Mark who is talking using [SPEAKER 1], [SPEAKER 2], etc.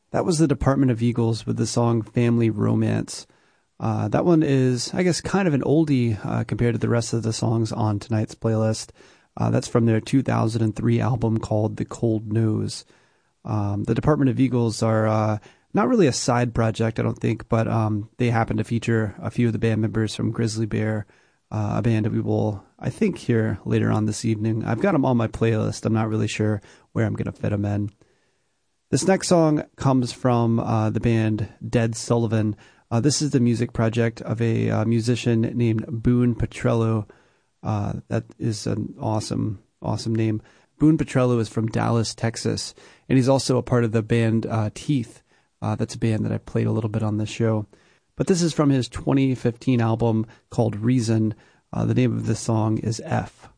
[SPEAKER 1] That was the Department of Eagles with the song Family Romance. That one is, I guess, kind of an oldie compared to the rest of the songs on tonight's playlist. That's from their 2003 album called The Cold Nose. The Department of Eagles are not really a side project, I don't think, but they happen to feature a few of the band members from Grizzly Bear, a band that we will, I think, hear later on this evening. I've got them on my playlist. I'm not really sure where I'm going to fit them in. This next song comes from the band Dead Sullivan. This is the music project of a musician named Boone Petrello. That is an awesome name. Boone Petrello is from Dallas, Texas, and he's also a part of the band Teeth. That's a band that I played a little bit on this show. But this is from his 2015 album called Reason. The name of this song is F.